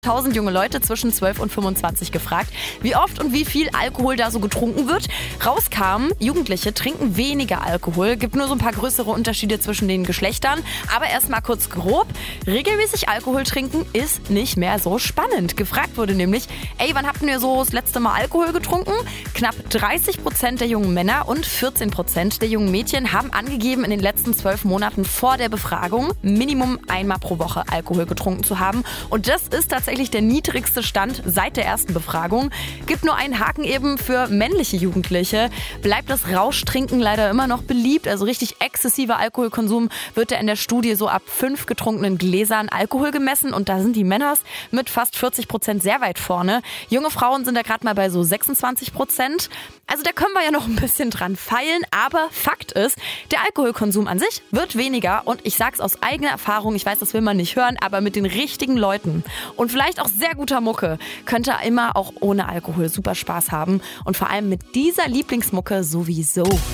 1000 junge Leute zwischen 12 und 25 gefragt, wie oft und wie viel Alkohol da so getrunken wird. Rauskam, Jugendliche trinken weniger Alkohol, gibt nur so ein paar größere Unterschiede zwischen den Geschlechtern. Aber erstmal kurz grob, regelmäßig Alkohol trinken ist nicht mehr so spannend. Gefragt wurde nämlich, wann habt ihr so das letzte Mal Alkohol getrunken? Knapp 30% der jungen Männer und 14% der jungen Mädchen haben angegeben, in den letzten 12 Monaten vor der Befragung Minimum einmal pro Woche Alkohol getrunken zu haben. Und das ist tatsächlich der niedrigste Stand seit der ersten Befragung. Gibt nur einen Haken eben für männliche Jugendliche. Bleibt das Rauschtrinken leider immer noch beliebt. Also richtig exzessiver Alkoholkonsum wird in der Studie so ab 5 getrunkenen Gläsern Alkohol gemessen. Und da sind die Männers mit fast 40% sehr weit vorne. Junge Frauen sind da gerade mal bei so 26%. Also da können wir ja noch ein bisschen dran feilen. Aber Fakt ist, der Alkoholkonsum an sich wird weniger. Und ich sag's aus eigener Erfahrung, ich weiß, das will man nicht hören, aber mit den richtigen Leuten und vielleicht auch sehr guter Mucke könnt ihr immer auch ohne Alkohol super Spaß haben. Und vor allem mit dieser Lieblingsmucke sowieso.